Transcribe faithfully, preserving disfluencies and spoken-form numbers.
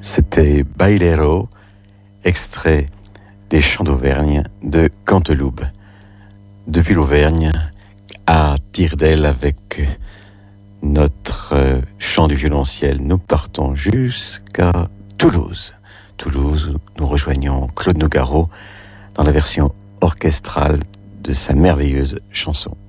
C'était Bailero, extrait des Chants d'Auvergne de Canteloube. Depuis l'Auvergne à Tire-d'Aile avec notre chant du violonciel, nous partons jusqu'à Toulouse. Toulouse, où nous rejoignons Claude Nougaro dans la version orchestrale de sa merveilleuse chanson.